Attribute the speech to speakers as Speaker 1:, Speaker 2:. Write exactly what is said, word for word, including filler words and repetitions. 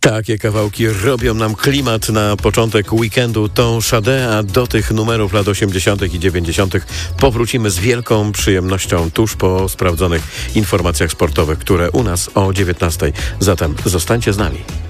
Speaker 1: Takie kawałki robią nam klimat na początek weekendu. To Sade, a do tych numerów lat osiemdziesiątych i dziewięćdziesiątych powrócimy z wielką przyjemnością tuż po sprawdzonych informacjach sportowych, które u nas o dziewiętnastej. Zatem zostańcie z nami.